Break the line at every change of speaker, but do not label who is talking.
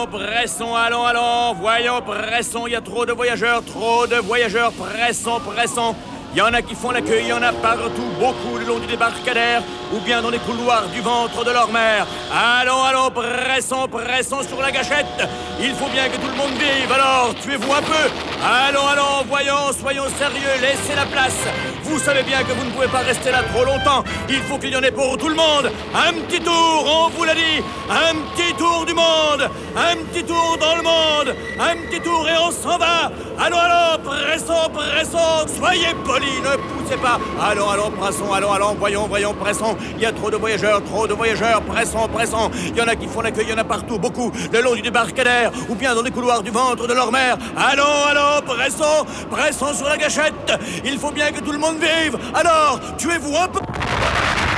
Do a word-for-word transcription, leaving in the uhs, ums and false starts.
allons, pressons, allons, allons, voyons, pressons, il y a trop de voyageurs, trop de voyageurs, pressons, pressons. Il y en a qui font la queue, il y en a partout, beaucoup le long du débarcadère, ou bien dans les couloirs du ventre de leur mère. Allons, allons, pressons, pressons sur la gâchette. Il faut bien que tout le monde vive, alors tuez-vous un peu. Allons, allons, voyons, soyons sérieux, laissez la place. Vous savez bien que vous ne pouvez pas rester là trop longtemps. Il faut qu'il y en ait pour tout le monde. Un petit tour, on vous l'a dit. Un petit tour du monde. Un petit tour dans le monde. Un petit tour et on s'en va. Allons, allons, pressons, pressons. Soyez polis, ne poussez pas. Allons, allons, pressons, allons, allons, voyons, voyons, pressons. Il y a trop de voyageurs, trop de voyageurs. Pressons, pressons. Il y en a qui font l'accueil, il y en a partout, beaucoup. Le long du débarcadère ou bien dans les couloirs du ventre de leur mère. Allons, allons, pressons, pressons sur la gâchette. Il faut bien que tout le monde vive. Alors, tuez-vous un peu.